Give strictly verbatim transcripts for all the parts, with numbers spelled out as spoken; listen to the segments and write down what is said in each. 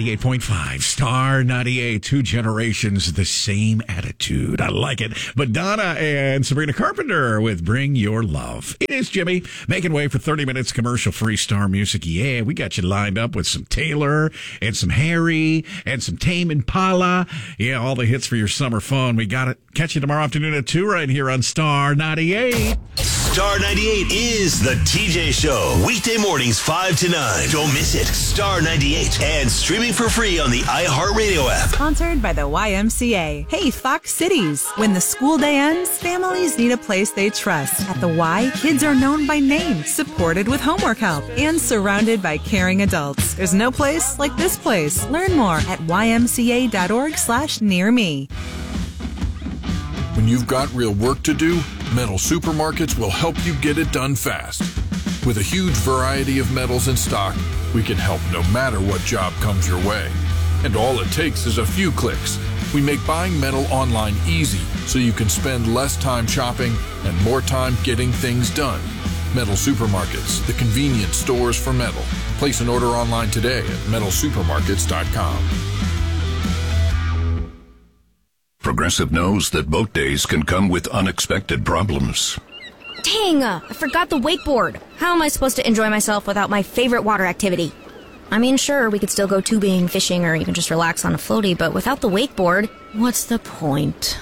ninety-eight point five, Star ninety-eight, two generations, the same attitude. I like it. Madonna and Sabrina Carpenter with Bring Your Love. It is Jimmy, making way for thirty minutes commercial-free Star Music. Yeah, we got you lined up with some Taylor and some Harry and some Tame Impala. Yeah, all the hits for your summer fun. We got it. Catch you tomorrow afternoon at two right here on Star ninety-eight. Star ninety-eight is the T J Show. Weekday mornings five to nine. Don't miss it. Star ninety-eight and streaming for free on the iHeartRadio app. Sponsored by the Y M C A. Hey, Fox Cities. When the school day ends, families need a place they trust. At the Y, kids are known by name, supported with homework help, and surrounded by caring adults. There's no place like this place. Learn more at ymca.org slash near me. When you've got real work to do, Metal Supermarkets will help you get it done fast. With a huge variety of metals in stock, we can help no matter what job comes your way. And all it takes is a few clicks. We make buying metal online easy so you can spend less time shopping and more time getting things done. Metal Supermarkets, the convenience stores for metal. Place an order online today at metal supermarkets dot com. Progressive knows that boat days can come with unexpected problems. Dang, uh, I forgot the wakeboard. How am I supposed to enjoy myself without my favorite water activity? I mean, sure, we could still go tubing, fishing, or even just relax on a floaty, but without the wakeboard, what's the point?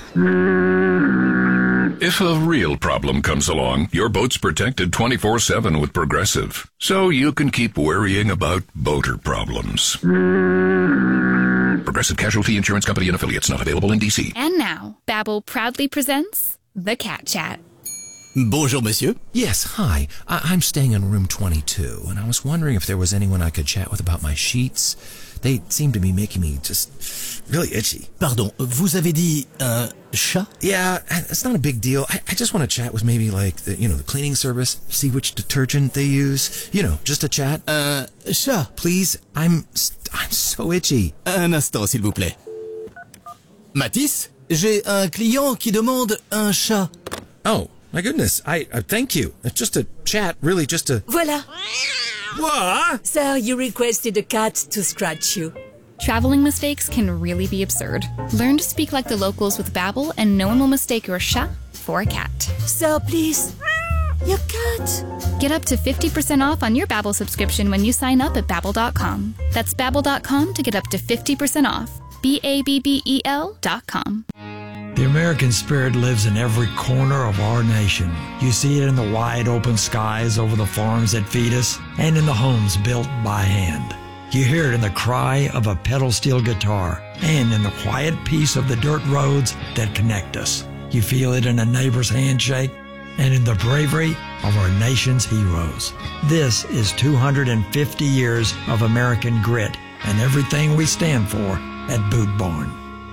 If a real problem comes along, your boat's protected twenty-four seven with Progressive, so you can keep worrying about boater problems. Progressive Casualty Insurance Company and Affiliates, not available in D C. And now, Babbel proudly presents The Cat Chat. Bonjour, monsieur. Yes, hi. I- I'm staying in room twenty-two, and I was wondering if there was anyone I could chat with about my sheets. They seem to be making me just really itchy. Pardon, vous avez dit un chat? Yeah, it's not a big deal. I, I just want to chat with maybe like the, you know, the cleaning service, see which detergent they use. You know, just a chat. Un chat? Please, I'm I'm so itchy. Un instant, s'il vous plaît. Matisse, j'ai un client qui demande un chat. Oh, my goodness. I, I thank you. It's just a chat, really just a... Voilà. What? Sir, you requested a cat to scratch you. Traveling mistakes can really be absurd. Learn to speak like the locals with Babbel, and no one will mistake your chat for a cat. Sir, please. Your cat. Get up to fifty percent off on your Babbel subscription when you sign up at Babbel dot com. That's Babbel dot com to get up to fifty percent off. B A B B E L dot com. The American spirit lives in every corner of our nation. You see it in the wide open skies over the farms that feed us and in the homes built by hand. You hear it in the cry of a pedal steel guitar and in the quiet peace of the dirt roads that connect us. You feel it in a neighbor's handshake and in the bravery of our nation's heroes. This is two hundred fifty years of American grit and everything we stand for at Boot Barn.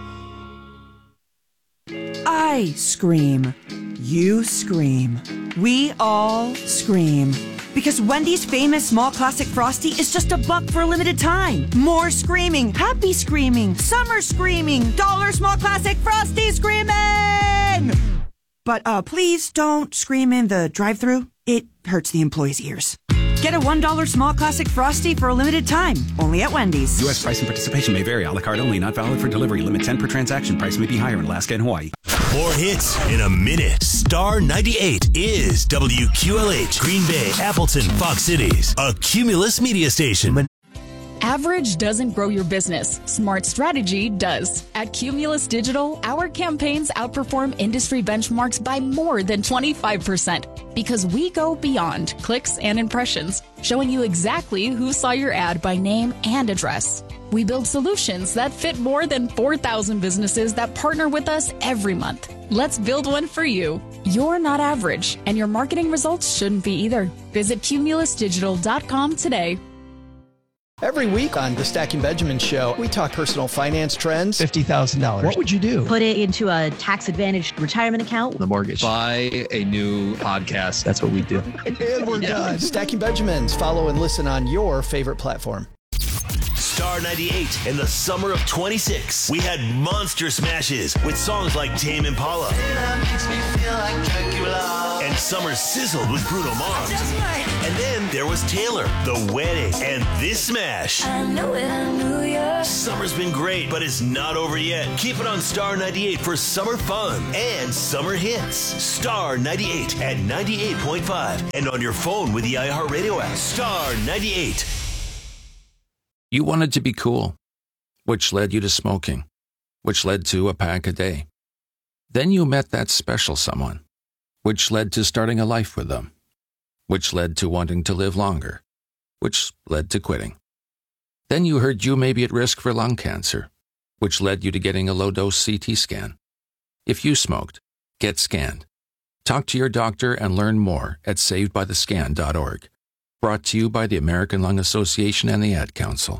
I scream. You scream. We all scream. Because Wendy's famous small classic Frosty is just a buck for a limited time. More screaming, happy screaming, summer screaming, dollar small classic Frosty screaming! But uh, please don't scream in the drive-thru. It hurts the employees' ears. Get a one dollar small classic Frosty for a limited time, only at Wendy's. U S price and participation may vary. A la carte only, not valid for delivery. Limit ten per transaction. Price may be higher in Alaska and Hawaii. More hits in a minute. Star ninety-eight is W Q L H, Green Bay, Appleton, Fox Cities, a Cumulus media station. Average doesn't grow your business. Smart strategy does. At Cumulus Digital, our campaigns outperform industry benchmarks by more than twenty-five percent because we go beyond clicks and impressions, showing you exactly who saw your ad by name and address. We build solutions that fit more than four thousand businesses that partner with us every month. Let's build one for you. You're not average, and your marketing results shouldn't be either. Visit cumulus digital dot com today. Every week on the Stacking Benjamin Show, we talk personal finance trends. fifty thousand dollars. What would you do? Put it into a tax-advantaged retirement account. The mortgage. Buy a new podcast. That's what we do. And we're done. Stacking Benjamins. Follow and listen on your favorite platform. Star ninety-eight in the summer of twenty-six. We had monster smashes with songs like Tame Impala and Summer sizzled with Bruno Mars. And then there was Taylor, The Wedding, and this smash. I knew it, I knew ya. Summer's been great, but it's not over yet. Keep it on Star ninety-eight for summer fun and summer hits. Star ninety-eight at ninety-eight point five and on your phone with the iHeartRadio app. Star ninety-eight. You wanted to be cool, which led you to smoking, which led to a pack a day. Then you met that special someone, which led to starting a life with them, which led to wanting to live longer, which led to quitting. Then you heard you may be at risk for lung cancer, which led you to getting a low-dose C T scan. If you smoked, get scanned. Talk to your doctor and learn more at saved by the scan dot org. Brought to you by the American Lung Association and the Ad Council.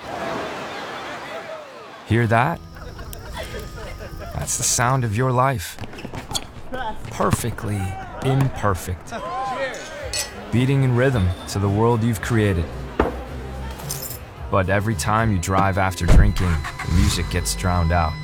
Hear that? That's the sound of your life. Perfectly imperfect. Beating in rhythm to the world you've created. But every time you drive after drinking, the music gets drowned out.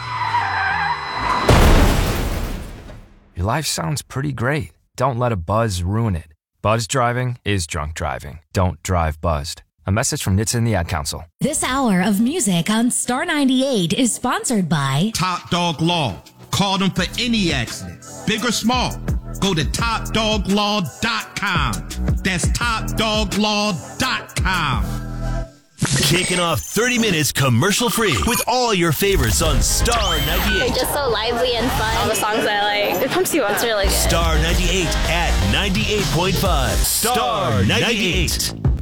Your life sounds pretty great. Don't let a buzz ruin it. Buzz driving is drunk driving. Don't drive buzzed. A message from N H T S A and the Ad Council. This hour of music on Star ninety-eight is sponsored by Top Dog Law. Call them for any accident, big or small. Go to top dog law dot com. That's top dog law dot com. Kicking off thirty minutes commercial free with all your favorites on Star ninety-eight. They're just so lively and fun. All the songs I like. It pumps you up. It's really good. Star ninety-eight at ninety-eight point five. Star ninety-eight.